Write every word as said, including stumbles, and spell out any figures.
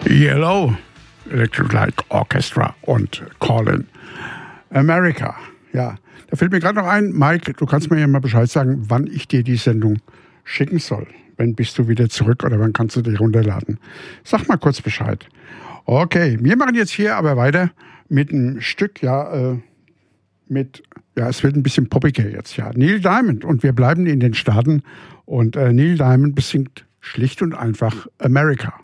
Yellow, Electric Light Orchestra und Callin' America. Ja, da fällt mir gerade noch ein, Mike, du kannst mir ja mal Bescheid sagen, wann ich dir die Sendung schicken soll. Wann bist du wieder zurück oder wann kannst du dich runterladen? Sag mal kurz Bescheid. Okay, wir machen jetzt hier aber weiter mit einem Stück, ja, äh, mit, ja, es wird ein bisschen poppiger jetzt, ja. Neil Diamond, und wir bleiben in den Staaten und äh, Neil Diamond besingt schlicht und einfach America.